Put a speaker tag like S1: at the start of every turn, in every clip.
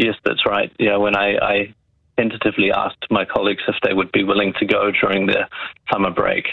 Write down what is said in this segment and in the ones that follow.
S1: Yes, that's right. Yeah, when I tentatively asked my colleagues if they would be willing to go during their summer break.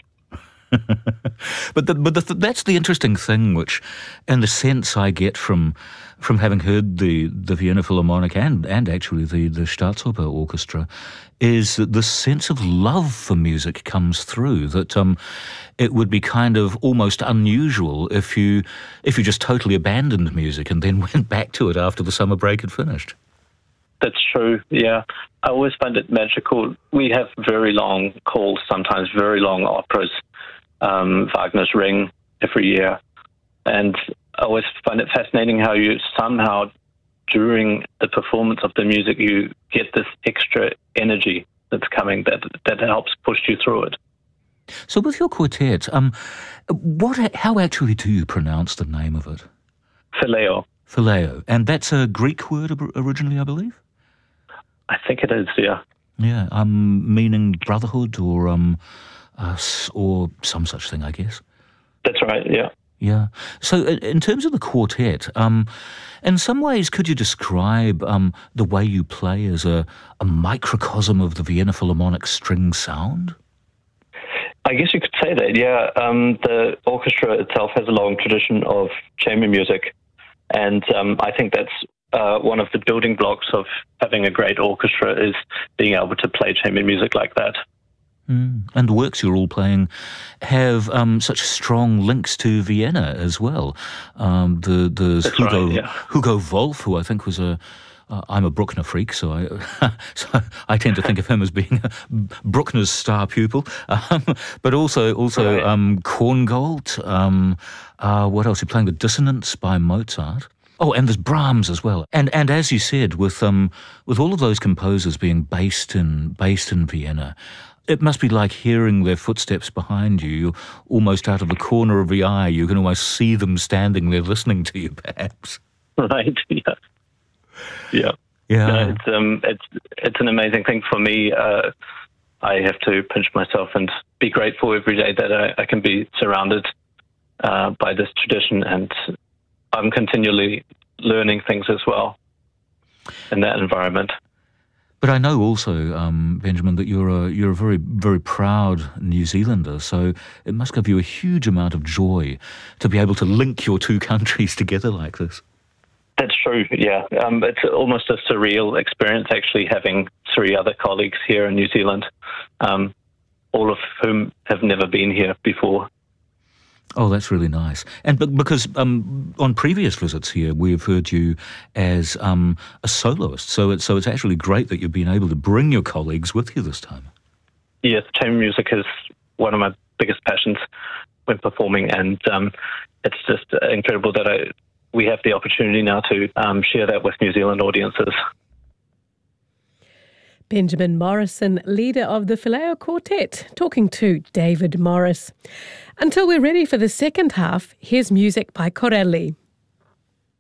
S2: That's the interesting thing, which, and the sense I get from having heard the Vienna Philharmonic and actually the Staatsoper Orchestra, is that this sense of love for music comes through. That it would be kind of almost unusual if you just totally abandoned music and then went back to it after the summer break had finished.
S1: That's true, yeah. I always find it magical. We have very long calls, sometimes very long operas, Wagner's Ring every year. And I always find it fascinating how you somehow, during the performance of the music, you get this extra energy that's coming that helps push you through it.
S2: So with your quartet, how actually do you pronounce the name of it?
S1: Phileo.
S2: Phileo. And that's a Greek word originally, I believe?
S1: I think it is, yeah.
S2: Yeah, meaning brotherhood or some such thing, I guess.
S1: That's right, yeah.
S2: Yeah. So in terms of the quartet, in some ways, could you describe the way you play as a microcosm of the Vienna Philharmonic string sound?
S1: I guess you could say that, yeah. The orchestra itself has a long tradition of chamber music, and I think that's one of the building blocks of having a great orchestra is being able to play chamber music like that.
S2: And the works you're all playing have such strong links to Vienna as well. There's Hugo Wolf, who I think was I'm a Bruckner freak, so I tend to think of him as being Bruckner's star pupil. But also Korngold. What else? You're playing the Dissonance by Mozart. Oh, and there's Brahms as well. And as you said, with all of those composers being based in Vienna, it must be like hearing their footsteps behind you. You're almost out of the corner of the eye. You can almost see them standing there listening to you, perhaps.
S1: Right. Yeah. No, it's an amazing thing for me. I have to pinch myself and be grateful every day that I can be surrounded by this tradition, and I'm continually learning things as well in that environment.
S2: But I know also, Benjamin, that you're a very, very proud New Zealander, so it must give you a huge amount of joy to be able to link your two countries together like this.
S1: That's true, yeah. It's almost a surreal experience, actually, having three other colleagues here in New Zealand, all of whom have never been here before.
S2: Oh, that's really nice. And because on previous visits here, we've heard you as a soloist, so it's actually great that you've been able to bring your colleagues with you this time.
S1: Yes, chamber music is one of my biggest passions when performing, and it's just incredible that we have the opportunity now to share that with New Zealand audiences.
S3: Benjamin Morrison, leader of the Phileo Quartet, talking to David Morris. Until we're ready for the second half, here's music by Corelli.